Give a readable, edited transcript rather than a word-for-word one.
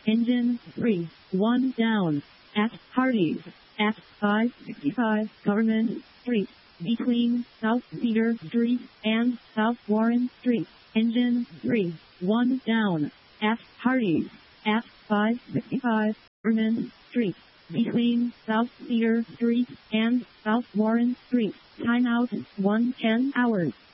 Engine 3, 1 down. At Hardee's, at 565 Government Street, between South Cedar Street and South Warren Street. Engine 3, 1 down. At Hardee's, at 565 Government Street, between South Cedar Street and South Warren Street. Timeout 1:10 hours.